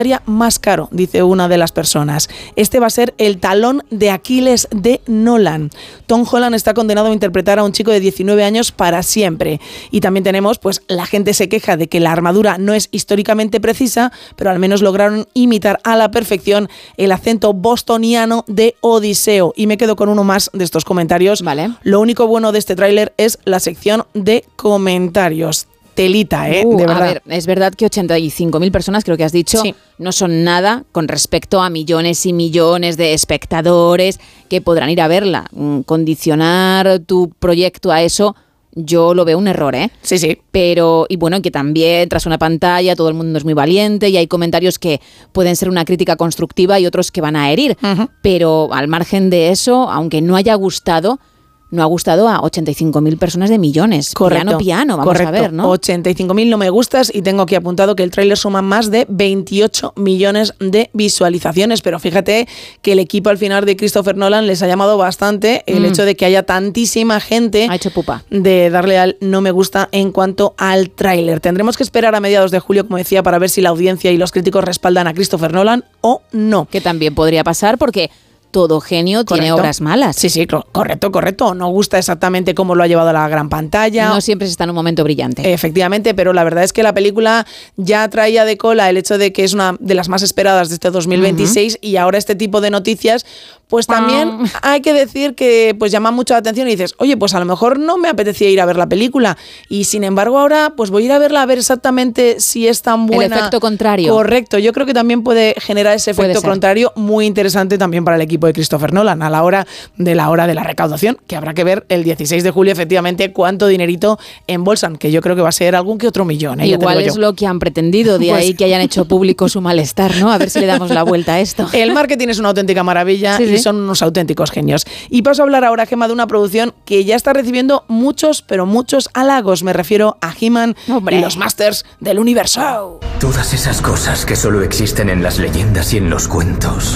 más caro, dice una de las personas. Este va a ser el talón de Aquiles de Nolan. Tom Holland está condenado a interpretar a un chico de 19 años para siempre. Y también tenemos, pues la gente se queja de que la armadura no es históricamente precisa, pero al menos lograron imitar a la perfección el acento bostoniano de Odiseo. Y me quedo con uno más de estos comentarios. Vale. Lo único bueno de este tráiler es la sección de comentarios. Telita, de verdad. A ver, es verdad que 85.000 personas, creo que has dicho, sí, no son nada con respecto a millones y millones de espectadores que podrán ir a verla. Condicionar tu proyecto a eso, yo lo veo un error, ¿eh? Sí, sí. Pero, y bueno, que también tras una pantalla todo el mundo es muy valiente y hay comentarios que pueden ser una crítica constructiva y otros que van a herir. Uh-huh. Pero al margen de eso, aunque no haya gustado, no ha gustado a 85.000 personas de millones. Correcto. Piano, vamos correcto. A ver, ¿no? 85.000 no me gustas y tengo aquí apuntado que el tráiler suma más de 28 millones de visualizaciones. Pero fíjate que el equipo al final de Christopher Nolan les ha llamado bastante el hecho de que haya tantísima gente ha hecho pupa de darle al no me gusta en cuanto al tráiler. Tendremos que esperar a mediados de julio, como decía, para ver si la audiencia y los críticos respaldan a Christopher Nolan o no. Que también podría pasar porque todo genio tiene obras malas. Sí, sí, correcto. No gusta exactamente cómo lo ha llevado a la gran pantalla. No siempre se está en un momento brillante. Efectivamente, pero la verdad es que la película ya traía de cola el hecho de que es una de las más esperadas de este 2026 y ahora este tipo de noticias, pues también hay que decir que pues llama mucho la atención y dices, oye, pues a lo mejor no me apetecía ir a ver la película y sin embargo ahora pues voy a ir a verla a ver exactamente si es tan buena. El efecto contrario. Correcto, yo creo que también puede generar ese efecto contrario muy interesante también para el equipo de Christopher Nolan a la hora de la recaudación, que habrá que ver el 16 de julio efectivamente cuánto dinerito embolsan, que yo creo que va a ser algún que otro millón. Igual es lo que han pretendido, de ahí que hayan hecho público su malestar, ¿no? A ver si le damos la vuelta a esto. El marketing es una auténtica maravilla y son unos auténticos genios. Y paso a hablar ahora, Gemma, de una producción que ya está recibiendo muchos, pero muchos halagos. Me refiero a He-Man y los Masters del Universo. Todas esas cosas que solo existen en las leyendas y en los cuentos.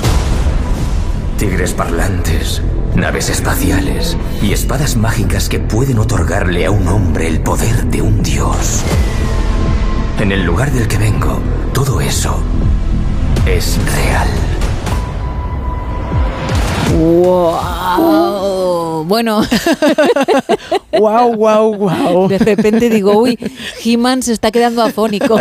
Tigres parlantes, naves espaciales y espadas mágicas que pueden otorgarle a un hombre el poder de un dios. En el lugar del que vengo, todo eso es real. ¡Wow! Bueno. ¡Wow! De repente digo, uy, He-Man se está quedando afónico.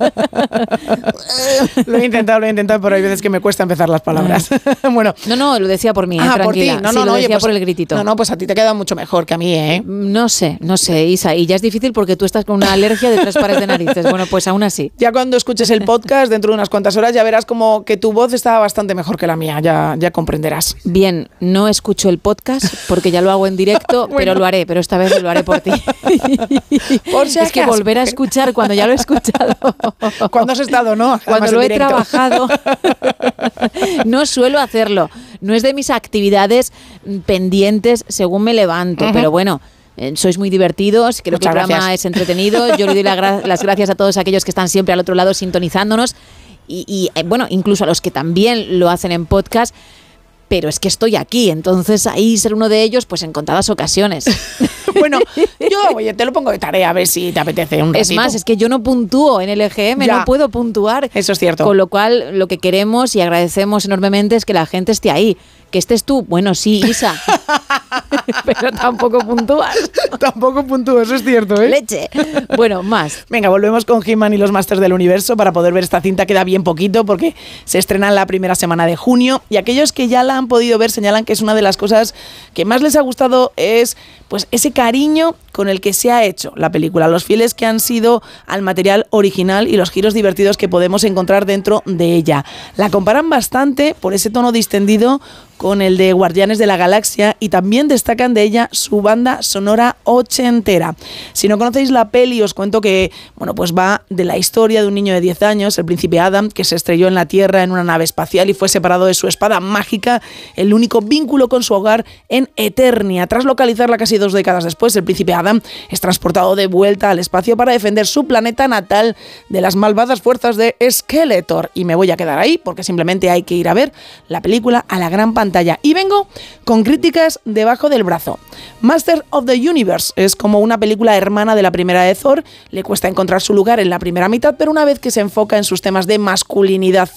Lo he intentado, pero hay veces que me cuesta empezar las palabras. Bueno. No, lo decía por mí, tranquila. Por ti. No, lo decía pues, por el gritito. No, pues a ti te queda mucho mejor que a mí, ¿eh? No sé, Isa, y ya es difícil porque tú estás con una alergia de 3 pares de narices. Bueno, pues aún así. Ya cuando escuches el podcast, dentro de unas cuantas horas, ya verás como que tu voz está bastante mejor que la mía, ya comprenderás. Bien, no escucho el podcast porque ya lo hago en directo, bueno. Pero lo haré, pero esta vez lo haré por ti. Por si es que volver a escuchar cuando ya lo he escuchado. Cuando has estado, ¿no? Cuando lo he trabajado. No suelo hacerlo. No es de mis actividades pendientes según me levanto, pero bueno. Sois muy divertidos, creo que el programa es entretenido. Yo le doy las gracias a todos aquellos que están siempre al otro lado sintonizándonos y bueno, incluso a los que también lo hacen en podcast. Pero es que estoy aquí, entonces ahí ser uno de ellos, pues en contadas ocasiones. Bueno, yo te lo pongo de tarea a ver si te apetece un ratito. Es más, es que yo no puntúo en el EGM, no puedo puntuar. Eso es cierto. Con lo cual, lo que queremos y agradecemos enormemente es que la gente esté ahí. Que estés tú, bueno, sí, Isa. Pero tampoco puntúas. Tampoco puntúo, eso es cierto, ¿eh? Leche. Bueno, más. Venga, volvemos con He-Man y los Masters del Universo para poder ver esta cinta. Queda bien poquito porque se estrena en la primera semana de junio y aquellos que ya la han podido ver señalan que es una de las cosas que más les ha gustado es pues ese cariño con el que se ha hecho la película, los fieles que han sido al material original y los giros divertidos que podemos encontrar dentro de ella. La comparan bastante por ese tono distendido con el de Guardianes de la Galaxia y también destacan de ella su banda sonora ochentera. Si no conocéis la peli, os cuento que bueno, pues va de la historia de un niño de 10 años, el príncipe Adam, que se estrelló en la Tierra en una nave espacial y fue separado de su espada mágica, el único vínculo con su hogar en Eternia. Tras localizarla casi 2 décadas después, el príncipe Adam Adam es transportado de vuelta al espacio para defender su planeta natal de las malvadas fuerzas de Skeletor. Y me voy a quedar ahí porque simplemente hay que ir a ver la película a la gran pantalla. Y vengo con críticas debajo del brazo. Master of the Universe es como una película hermana de la primera de Thor. Le cuesta encontrar su lugar en la primera mitad, pero una vez que se enfoca en sus temas de masculinidad